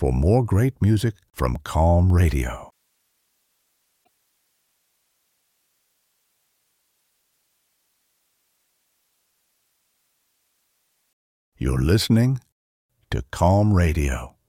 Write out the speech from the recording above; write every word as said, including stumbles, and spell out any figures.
for more great music from Calm Radio. You're listening to Calm Radio.